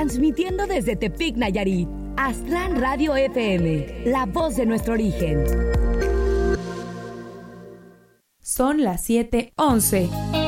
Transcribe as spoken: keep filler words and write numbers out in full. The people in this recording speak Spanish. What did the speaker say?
Transmitiendo desde Tepic, Nayarit. Aztlán Radio F M, la voz de nuestro origen. Son las siete once.